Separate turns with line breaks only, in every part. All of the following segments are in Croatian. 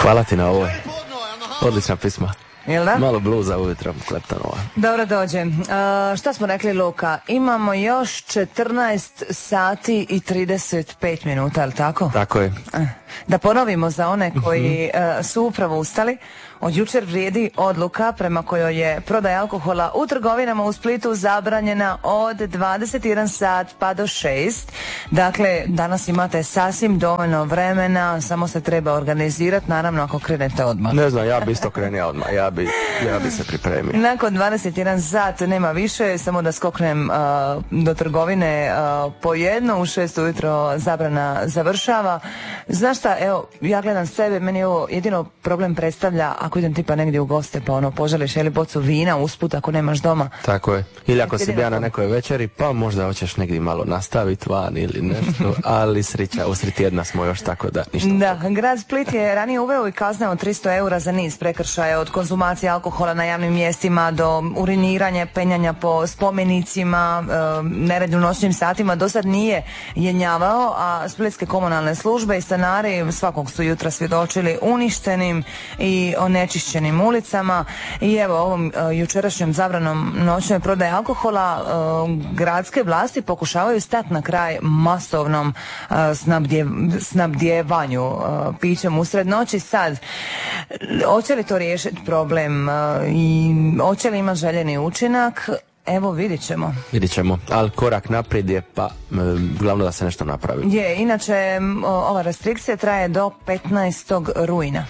Hvala ti na ovoj. Odlična pisma.
Jel da?
Malo bluza ujutro, Kleptonova.
Dobro dođe. Šta smo rekli, Luka? Imamo još 14 sati i 35 minuta, je li tako?
Tako je.
Da ponovimo za one koji su upravo ustali. Od jučer vrijedi odluka prema kojoj je prodaja alkohola u trgovinama u Splitu zabranjena od 21 sat pa do 6. Dakle, danas imate sasvim dovoljno vremena, samo se treba organizirati, naravno ako krenete odmah.
Ne znam, ja bi isto krenio odmah, ja bi se pripremio.
Nakon 21 sat nema više, samo da skoknem do trgovine po jedno, u 6 ujutro zabrana završava. Znaš šta, evo, ja gledam sebe, meni ovo jedino problem predstavlja ako idem tipa negdje u goste, pa ono, poželiš ili bocu vina usput ako nemaš doma.
Tako je. Ili ako si bija na nekoj večeri, pa možda hoćeš negdje malo nastaviti van ili nešto, ali sreća, usred tjedna smo još, tako da ništa.
Da, grad Split je ranije uveo i kazne od 300 eura za niz prekršaja, od konzumacije alkohola na javnim mjestima do uriniranja, penjanja po spomenicima, nered u noćnim satima. Do sad nije jenjavao, a splitske komunalne službe i stanari svakog su jutra svjedočili uništenim i onečišćenim ulicama. I evo, ovom jučerašnjom zabranom noćne prodaje alkohola gradske vlasti pokušavaju stati na kraj masovnom snabdjevanju pićem usred noći. Sad, hoće li to riješiti problem i hoće li imati željeni učinak? Evo, vidit ćemo,
ali korak naprijed je, pa glavno da se nešto napravi.
Je, inače ova restrikcija traje do 15. rujna.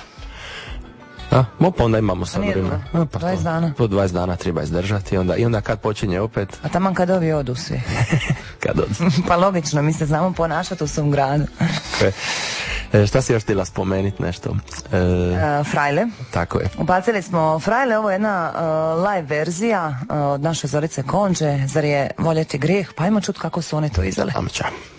Pa onda imamo sad vremena.
20 dana.
Po 20 dana treba izdržati i onda kad počinje opet.
A taman kad ovi odu svi.
Kad odu.
Pa logično, mi se znamo ponašati u svom gradu.
Šta si još htjela spomenuti nešto?
Frajle.
Tako je.
Ubacili smo Frajle, ovo je jedna live verzija od naše Zorice Konđe. Zar je voljeti grijeh? Pa ajmo čuti kako su oni to izveli.
Ajmo čao.